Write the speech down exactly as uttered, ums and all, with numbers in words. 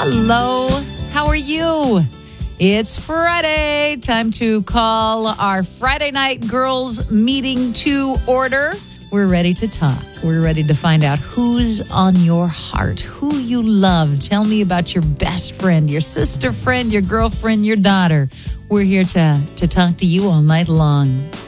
Hello, how are you? It's Friday. Time to call our Friday night girls meeting to order. We're ready to talk. We're ready to find out who's on your heart, who you love. Tell me about your best friend, your sister friend, your girlfriend, your daughter. We're here to, to talk to you all night long.